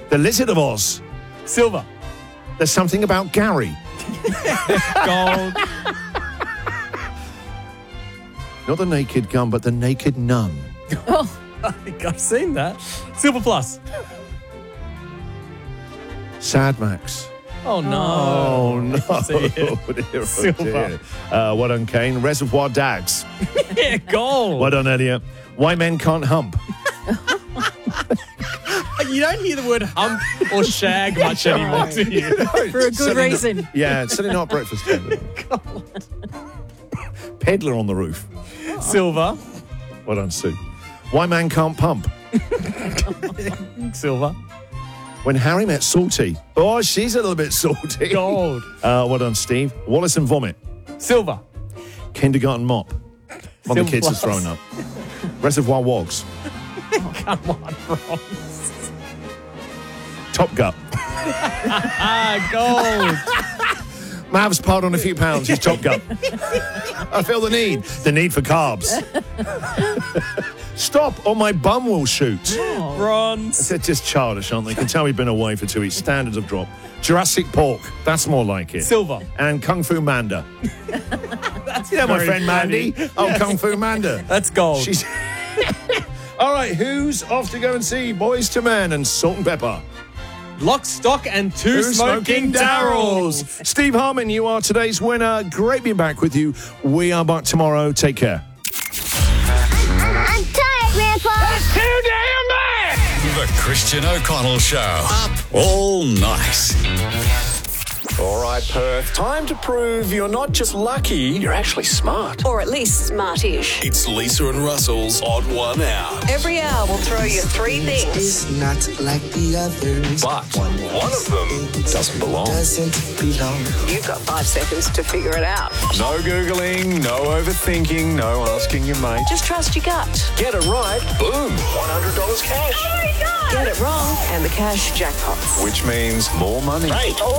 The Lizard of Oz. Silver. There's something about Gary. Gold. Not the Naked Gun, but the Naked Nun. I think I've seen that. Silver plus. Sad Max. Oh, no. Oh, no. See it. Oh, dear, oh, Silver. dear. Well done, Kane. Reservoir Dogs. Yeah, gold. Well done, Elliot. Why Men Can't Hump. You don't hear the word hump or shag much anymore, do you? For a good reason. Yeah, it's certainly not breakfast time. Peddler on the roof. Silver. Well done, Sue. Why Man Can't Pump. Silver. When Harry met Salty. Oh, she's a little bit salty. Gold. Well done, Steve. Wallace and Vomit. Silver. Kindergarten Mop. One of the Silver kids has plus. thrown up. Reservoir Wogs. Come on, Bronze. Top Gut. Gold. Mav's piled on a few pounds. He's Top Gut. I feel the need. The need for carbs. Stop or my bum will shoot. Bronze. They're just childish, aren't they? You can tell we've been away for 2 weeks. Standards have dropped. Jurassic Pork. That's more like it. Silver. And Kung Fu Manda. That's You know my very friend funny. Mandy? Oh, Kung Fu Manda. That's gold. She's... All right, who's off to go and see Boys to Men and Salt and Pepper? Lock, Stock, and Two Smoking Darrells. Steve Harmon, you are today's winner. Great being back with you. We are back tomorrow. Take care. I'm tired, Grandpa. That's too damn bad! The Christian O'Connell Show. Up all night. All right, Perth. Time to prove you're not just lucky, you're actually smart. Or at least smartish. It's Lisa and Russell's Odd One Out. Every hour we'll throw you three things. It's not like the others. But one of them doesn't belong. Doesn't belong. You've got 5 seconds to figure it out. No Googling, no overthinking, no asking your mate. Just trust your gut. Get it right, boom, $100 cash. Get it wrong, and the cash jackpots. Which means more money.